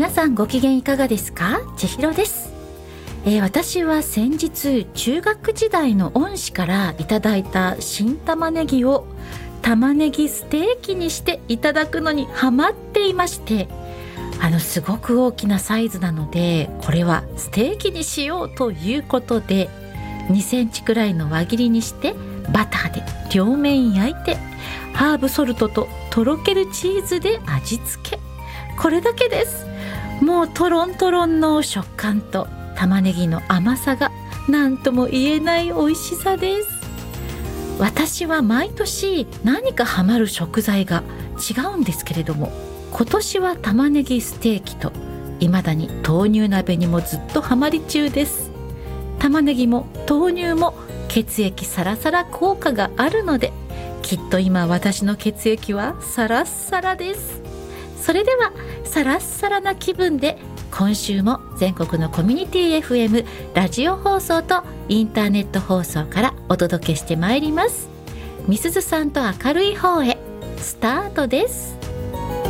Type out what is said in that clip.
皆さんご機嫌いかがですか？千尋です。私は先日中学時代の恩師からいただいた新玉ねぎを玉ねぎステーキにしていただくのにハマっていまして、すごく大きなサイズなのでこれはステーキにしようということで2センチくらいの輪切りにしてバターで両面焼いてハーブソルトととろけるチーズで味付け。これだけです。もうトロントロンの食感と玉ねぎの甘さが何とも言えない美味しさです。私は毎年何かハマる食材が違うんですけれども、今年は玉ねぎステーキと未だに豆乳鍋にもずっとハマり中です。玉ねぎも豆乳も血液サラサラ効果があるので、きっと今私の血液はサラッサラです。それではサラッサラな気分で今週も全国のコミュニティ FM ラジオ放送とインターネット放送からお届けしてまいります。みすずさんと明るい方へスタートです。